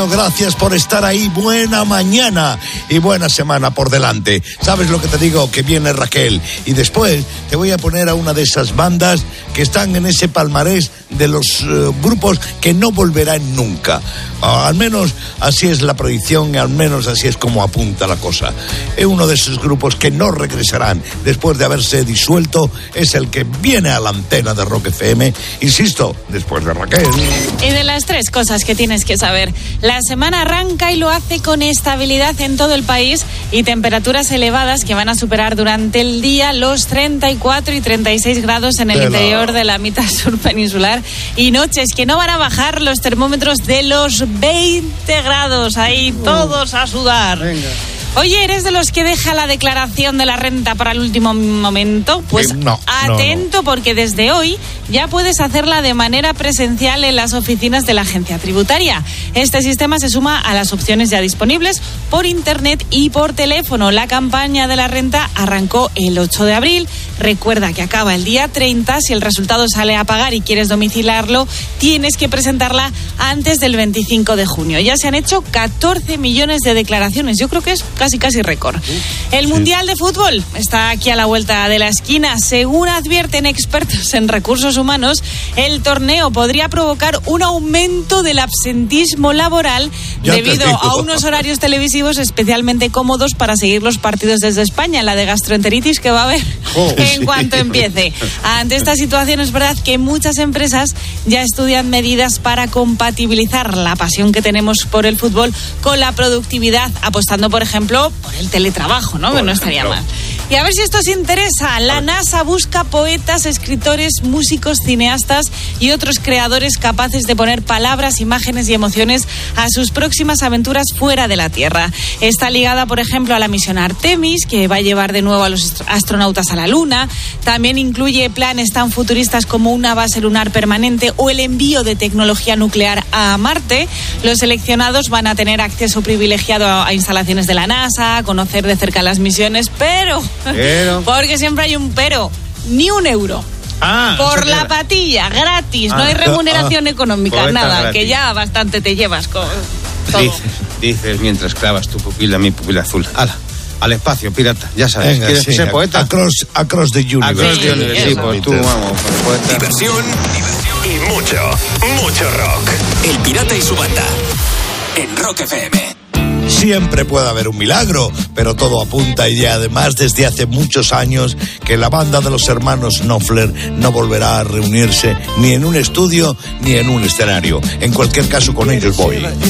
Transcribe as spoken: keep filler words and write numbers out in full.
Gracias por estar ahí, buena mañana y buena semana por delante. ¿Sabes lo que te digo? Que viene Raquel y después te voy a poner a una de esas bandas que están en ese palmarés de los uh, grupos que no volverán nunca. Uh, al menos así es la predicción y al menos así es como apunta la cosa. Es uno de esos grupos que no regresarán después de haberse disuelto, es el que viene a la antena de Rock F M, insisto, después de Raquel. Y de las tres cosas que tienes que saber, la semana arranca y lo hace con estabilidad en todo el país y temperaturas elevadas que van a superar durante el día los treinta y cuatro y treinta y seis grados en el de interior la... de la mitad sur peninsular y noches que no van a bajar los termómetros de los veinte grados, ahí todos a sudar. Venga. Oye, ¿eres de los que deja la declaración de la renta para el último momento? Pues eh, no, atento, no, no. Porque desde hoy ya puedes hacerla de manera presencial en las oficinas de la agencia tributaria. Este sistema se suma a las opciones ya disponibles por internet y por teléfono. La campaña de la renta arrancó el ocho de abril. Recuerda que acaba el día treinta. Si el resultado sale a pagar y quieres domiciliarlo, tienes que presentarla antes del veinticinco de junio. Ya se han hecho catorce millones de declaraciones. Yo creo que es casi casi récord. El Mundial de Fútbol está aquí a la vuelta de la esquina. Según advierten expertos en recursos humanos, el torneo podría provocar un aumento del absentismo laboral ya debido a unos horarios televisivos especialmente cómodos para seguir los partidos desde España, la de gastroenteritis que va a haber oh, en sí. cuanto empiece. Ante esta situación es verdad que muchas empresas ya estudian medidas para compatibilizar la pasión que tenemos por el fútbol con la productividad, apostando, por ejemplo, por el teletrabajo, ¿no? Que no estaría mal. Y a ver si esto os interesa. La NASA busca poetas, escritores, músicos, cineastas y otros creadores capaces de poner palabras, imágenes y emociones a sus próximas aventuras fuera de la Tierra. Está ligada, por ejemplo, a la misión Artemis, que va a llevar de nuevo a los astronautas a la Luna. También incluye planes tan futuristas como una base lunar permanente o el envío de tecnología nuclear a Marte. Los seleccionados van a tener acceso privilegiado a instalaciones de la NASA, a conocer de cerca las misiones, pero... Pero. Porque siempre hay un pero. Ni un euro. Ah, por la patilla, gratis. Ah, no hay remuneración ah, económica, nada. Gratis. Que ya bastante te llevas con todo. Dices, dices mientras clavas tu pupila, mi pupila azul. ¡Hala! Al espacio, pirata. Ya sabes. Venga, ¿Quieres sí, ser poeta? Across, across the universe. Across the universe. Sí, pues tú, vamos, poeta. Diversión, diversión y mucho, mucho rock. El Pirata y su banda. En Rock F M. Siempre puede haber un milagro, pero todo apunta y además desde hace muchos años que la banda de los hermanos Knopfler no volverá a reunirse ni en un estudio ni en un escenario. En cualquier caso, con ellos voy.